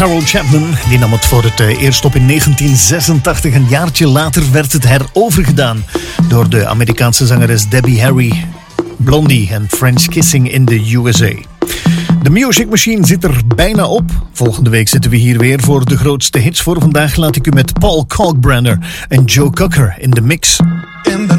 Harold Chapman. Die nam het voor het eerst op in 1986. Een jaartje later werd het herovergedaan door de Amerikaanse zangeres Debbie Harry, Blondie en French Kissing in the USA. De Music Machine zit er bijna op. Volgende week zitten we hier weer voor de grootste hits. Voor vandaag laat ik u met Paul Kalkbrenner en Joe Cocker in de mix.